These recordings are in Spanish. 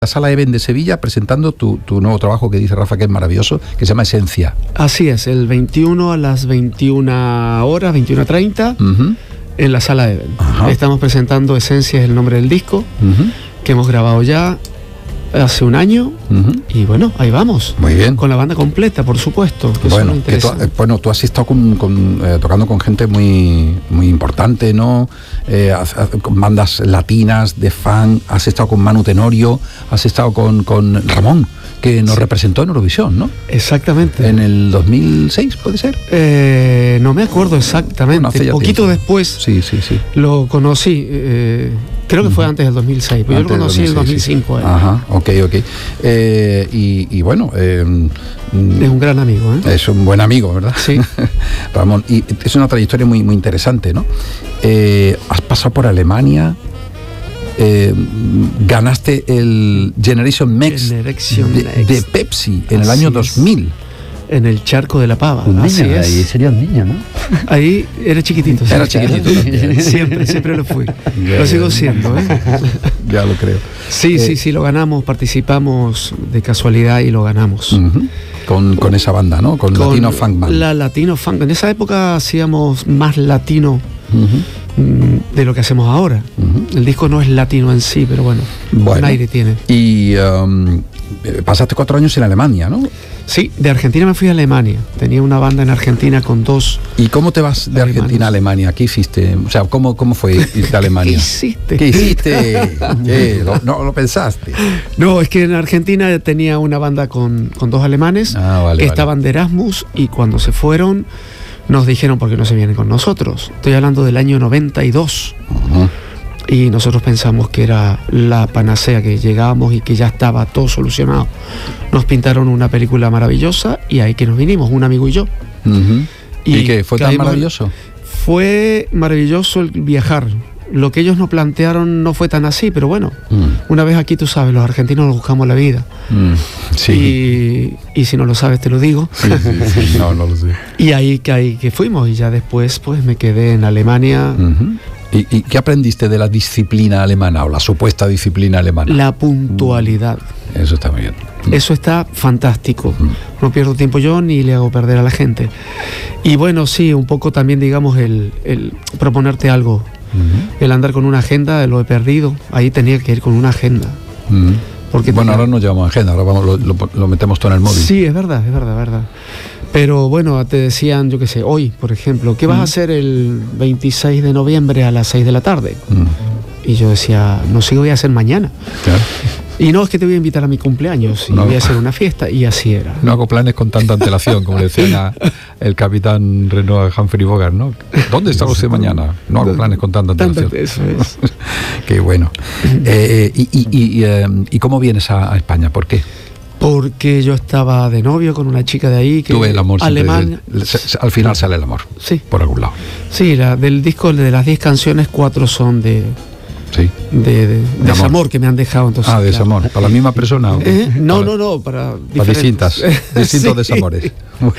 La Sala Eben de Sevilla presentando tu nuevo trabajo que dice Rafa que es maravilloso, que se llama Esencia. Así es, el 21 a las 21 horas, 21:30, en la Sala Eben. Estamos presentando Esencia, es el nombre del disco, que hemos grabado ya hace un año, y bueno, ahí vamos. Muy bien. Con la banda completa, por supuesto. Bueno, tú has estado tocando con gente muy importante, ¿no? Con bandas latinas, de funk, has estado con Manu Tenorio, has estado con Ramón, que nos representó en Eurovisión, ¿no? Exactamente. En el 2006, ¿puede ser? No me acuerdo exactamente. Bueno, poquito después sí. lo conocí. Creo que fue antes del 2006, pero yo lo conocí en el 2005. Sí. Ajá, ok. Y bueno... es un gran amigo, ¿eh? Es un buen amigo, ¿verdad? Sí. Ramón, y es una trayectoria muy interesante, ¿no? Has pasado por Alemania, ganaste el Generation Next de Pepsi en el año 2000. En el Charco de la Pava. Un niño, ahí sería un niño, ¿no? Ahí era chiquitito. Era chiquitito también. Siempre lo fui. Lo sigo siendo, ¿eh? Ya lo creo. Sí, lo ganamos, participamos de casualidad y lo ganamos. Con esa banda, ¿no? Con Latino Funk Band. La Latino Funk. En esa época hacíamos más latino de lo que hacemos ahora. El disco no es latino en sí, pero bueno. Un aire tiene. Y pasaste 4 años en Alemania, ¿no? Sí, de Argentina me fui a Alemania. Tenía una banda en Argentina con 2. ¿Y cómo te vas de Argentina a Alemania? ¿Qué hiciste? O sea, ¿cómo fue irte a Alemania? ¿Qué hiciste? ¿No lo pensaste? No, es que en Argentina tenía una banda con 2 alemanes. Estaban de Erasmus y cuando se fueron nos dijeron ¿por qué no se vienen con nosotros? Estoy hablando del año 92. Y nosotros pensamos que era la panacea, que llegábamos y que ya estaba todo solucionado. Nos pintaron una película maravillosa y ahí que nos vinimos, un amigo y yo. ¿Y qué? ¿Fue tan maravilloso? Fue maravilloso el viajar. Lo que ellos nos plantearon no fue tan así, pero bueno, una vez aquí tú sabes, los argentinos nos buscamos la vida. Sí. Y si no lo sabes te lo digo. Sí. No lo sé. Y ahí que fuimos y ya después pues me quedé en Alemania. ¿Y qué aprendiste de la disciplina alemana o la supuesta disciplina alemana? La puntualidad. Eso está muy bien. Eso está fantástico. No pierdo tiempo yo ni le hago perder a la gente. Y bueno, sí, un poco también, digamos, el proponerte algo. El andar con una agenda, lo he perdido. Ahí tenía que ir con una agenda. Porque ahora no llevamos agenda, ahora lo metemos todo en el móvil. Sí, es verdad. Pero bueno, te decían, yo qué sé, hoy, por ejemplo, ¿qué vas a hacer el 26 de noviembre a las 6 de la tarde? Y yo decía, no sé qué voy a hacer mañana. Claro. Y no, es que te voy a invitar a mi cumpleaños y voy a hacer una fiesta. Y así era. No hago planes con tanta antelación, como le decía el capitán Renaud Humphrey Bogart, ¿no? ¿Dónde está usted mañana? No hago planes con tanta antelación. Eso es. Qué bueno. ¿Y cómo vienes a España? ¿Por qué? Porque yo estaba de novio con una chica de ahí que tuve el amor alemán. Al final sale el amor. Sí. Por algún lado. Sí, del disco de las 10 canciones, 4 son de desamor que me han dejado. Entonces, desamor. ¿Para la misma persona? No, para distintos desamores.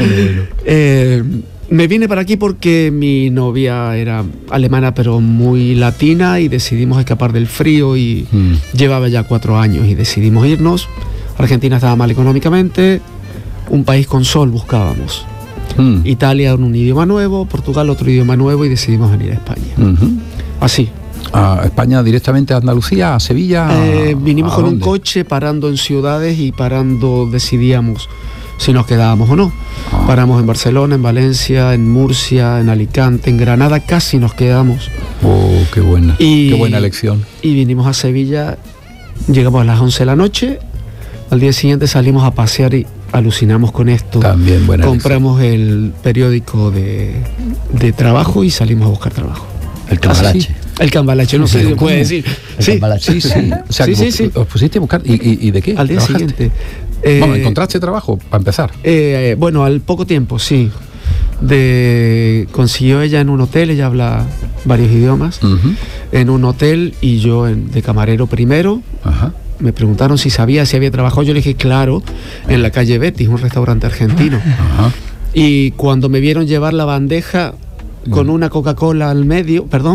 Me vine para aquí porque mi novia era alemana pero muy latina y decidimos escapar del frío y llevaba ya 4 años y decidimos irnos. Argentina estaba mal económicamente, un país con sol buscábamos. Italia un idioma nuevo, Portugal otro idioma nuevo y decidimos venir a España. Así. ¿A España directamente, a Andalucía, a Sevilla? Vinimos con un coche parando en ciudades y decidíamos si nos quedábamos o no. Paramos en Barcelona, en Valencia, en Murcia, en Alicante, en Granada, casi nos quedamos. Qué buena elección. Y vinimos a Sevilla, llegamos a las 11 de la noche. Al día siguiente salimos a pasear y alucinamos con esto. También buena Compramos el periódico de trabajo y salimos a buscar trabajo. El Cambalache. El Cambalache, no sé si se puede decir. Sí. O sea, sí. ¿Os pusiste a buscar? ¿Y de qué? Al día siguiente. ¿Encontraste trabajo para empezar? Bueno, al poco tiempo, sí. Consiguió ella en un hotel, ella habla varios idiomas, en un hotel y yo de camarero primero. Me preguntaron si había trabajado, yo le dije claro, en la calle Betis, un restaurante argentino. Y cuando me vieron llevar la bandeja con una Coca-Cola al medio,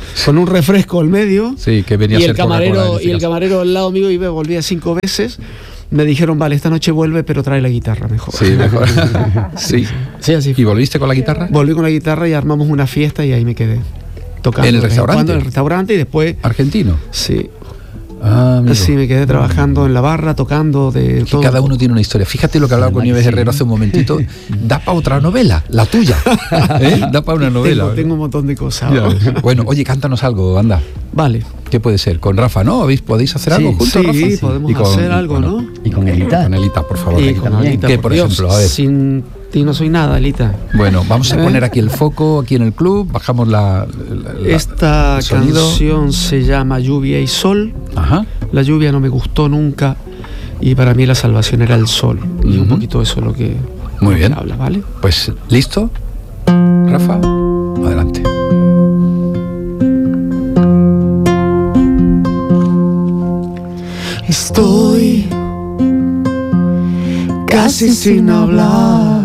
con un refresco al medio. Sí, que venía y a el ser camarero y el camarero al lado mío iba, volvía 5 veces. Me dijeron, vale, esta noche vuelve, pero trae la guitarra mejor. Sí, mejor. Sí. Sí, así fue. ¿Y volviste con la guitarra? Volví con la guitarra y armamos una fiesta y ahí me quedé tocando. ¿En el restaurante? En el restaurante y después... ¿Argentino? Sí. Amigo. Sí, me quedé trabajando en la barra, tocando de todo. Cada uno tiene una historia. Fíjate lo que hablaba con Nieves Herrero hace un momentito. Da para otra novela, la tuya. Da para una novela. Tengo un montón de cosas. Bueno, oye, cántanos algo, anda. Vale. ¿Qué puede ser? ¿Con Rafa, no? ¿Podéis hacer algo juntos, Rafa? Sí, podemos hacer algo, ¿no? Y con Elita. Con Elita, por favor. Y con Elita, ¿Qué, por ejemplo? A ver. Sin ti no soy nada, Elita. Bueno, vamos a poner aquí el foco, aquí en el club. Bajamos Esta el sonido. canción se llama Lluvia y Sol. Ajá. La lluvia no me gustó nunca y para mí la salvación era el sol. Y un poquito eso es lo que muy bien habla, ¿vale? Pues, ¿listo? Rafa, adelante. Estoy casi sin hablar,